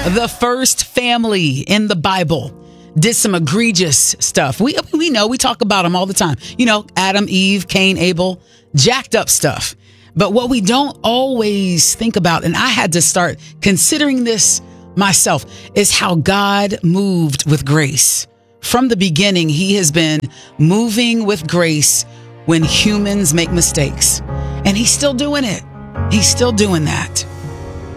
The first family in the Bible did some egregious stuff. We know, we talk about them all the time. You know, Adam, Eve, Cain, Abel, jacked up stuff. But what we don't always think about, and I had to start considering this myself, is how God moved with grace. From the beginning, he has been moving with grace when humans make mistakes. And he's still doing it. He's still doing that.